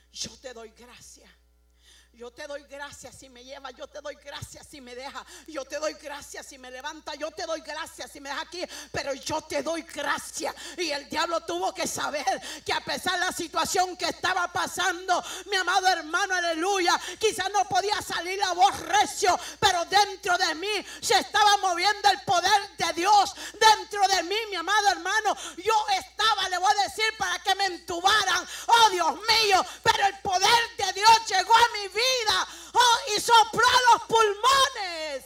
yo te doy gracias. Yo te doy gracias si me lleva, yo te doy gracias si me deja, yo te doy gracias si me levanta, yo te doy gracias si me deja aquí, pero yo te doy gracias. Y el diablo tuvo que saber que a pesar de la situación que estaba pasando, mi amado hermano, aleluya, quizás no podía salir la voz recio, pero dentro de mí se estaba moviendo el poder de Dios. Dentro de mí, mi amado hermano, yo estaba, le voy a decir, para que me entubaran, oh Dios mío, pero el poder de Dios llegó a mi vida. Y sopló a los pulmones.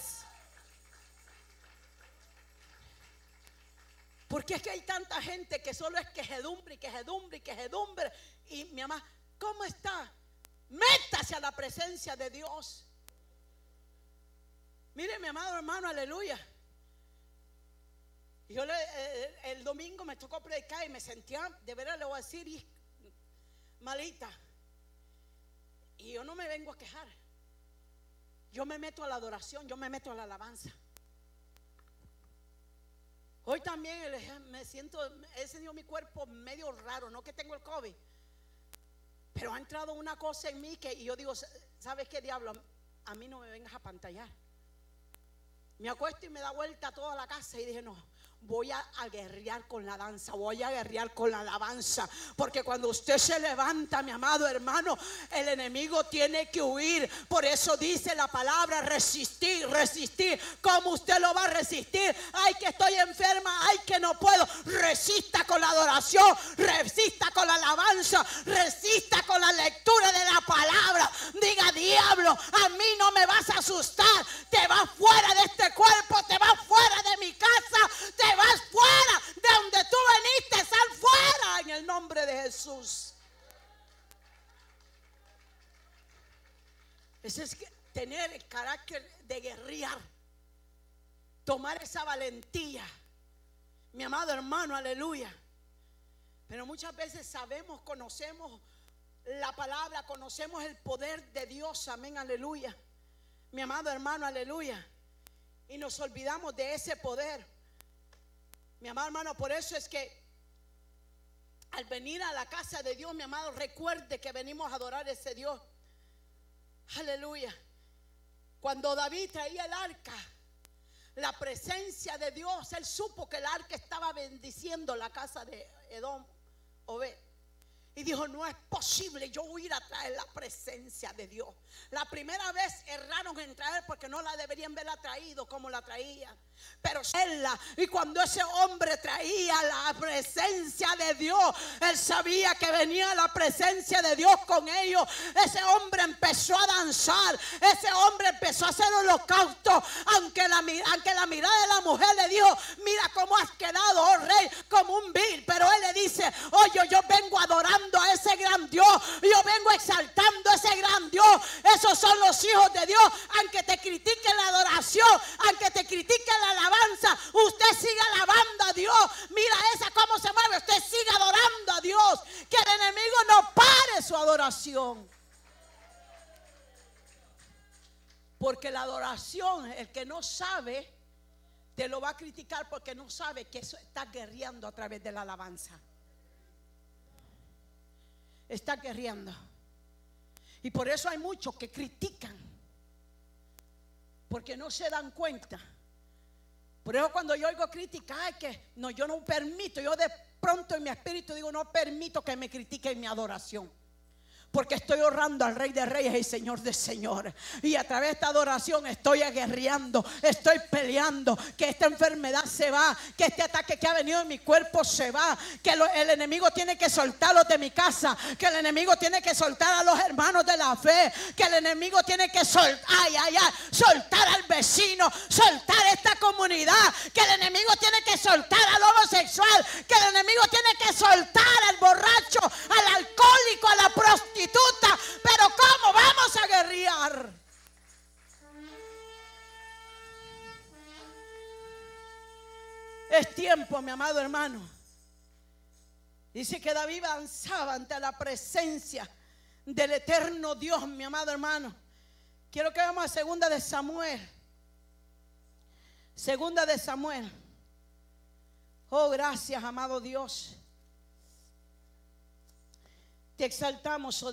Porque es que hay tanta gente que solo es quejedumbre y quejedumbre y quejedumbre. Y mi mamá, ¿cómo está? Métase a la presencia de Dios. Mire, mi amado hermano, aleluya. Yo el domingo me tocó predicar y me sentía, de veras le voy a decir, malita. Y yo no me vengo a quejar. Yo me meto a la adoración, yo me meto a la alabanza. Hoy también me siento, he sentido mi cuerpo medio raro, no que tengo el COVID, pero ha entrado una cosa en mí y yo digo, ¿sabes qué, diablo? A mí no me vengas a pantallar. Me acuesto y me da vuelta toda la casa y dije, no, voy a guerrear con la danza, voy a guerrear con la alabanza, porque cuando usted se levanta, mi amado hermano, el enemigo tiene que huir. Por eso dice la palabra resistir, resistir. ¿Cómo usted lo va a resistir? Ay, que estoy enferma, ay, que no puedo. Resista con la adoración, resista con la alabanza, resista con la lectura de la palabra. Diga, diablo, a mí no me vas a asustar, te vas fuera de este cuerpo, te vas fuera de mi casa, te vas fuera de donde tú veniste, sal fuera en el nombre de Jesús. Ese es tener el carácter de guerrear, tomar esa valentía, mi amado hermano, aleluya. Pero muchas veces sabemos, conocemos la palabra, conocemos el poder de Dios, amén, aleluya, mi amado hermano, aleluya, y nos olvidamos de ese poder. Mi amado hermano, por eso es que al venir a la casa de Dios, mi amado, recuerde que venimos a adorar a ese Dios. Aleluya. Cuando David traía el arca, la presencia de Dios, él supo que el arca estaba bendiciendo la casa de Edom, Obed. Y dijo, no es posible yo ir a traer la presencia de Dios. La primera vez erraron en traer porque no la deberían haberla traído como la traían. Pero y cuando ese hombre traía la presencia de Dios, él sabía que venía la presencia de Dios con ellos. Ese hombre empezó a danzar, ese hombre empezó a hacer holocausto, aunque la mirada de la mujer le dijo, mira cómo has quedado, oh rey, como un vil. Pero él le dice, oye, yo vengo adorando a ese gran Dios, yo vengo exaltando a ese gran Dios. Esos son los hijos de Dios. Aunque te critiquen la adoración, aunque te critiquen la alabanza, usted siga alabando a Dios. Mira esa cómo se mueve, usted sigue adorando a Dios. Que el enemigo no pare su adoración, porque la adoración, el que no sabe te lo va a criticar, porque no sabe que eso está guerreando a través de la alabanza. Está guerreando. Y por eso hay muchos que critican, porque no se dan cuenta. Por eso cuando yo oigo criticar, que no, yo no permito, yo de pronto en mi espíritu digo, no permito que me critiquen mi adoración, porque estoy honrando al Rey de Reyes y Señor de Señores. Y a través de esta adoración estoy aguerreando, estoy peleando, que esta enfermedad se va, que este ataque que ha venido en mi cuerpo se va, que el enemigo tiene que soltarlos de mi casa, que el enemigo tiene que soltar a los hermanos de la fe, que el enemigo tiene que soltar al vecino, soltar esta comunidad, que el enemigo tiene que soltar al homosexual, que el enemigo tiene que soltar al borracho, al alcohólico, a la prostituta. Pero ¿cómo vamos a guerrear? Es tiempo, mi amado hermano. Dice que David danzaba ante la presencia del eterno Dios, mi amado hermano. Quiero que vamos a segunda de Samuel. Segunda de Samuel. Oh, gracias, amado Dios. Te exaltamos, oh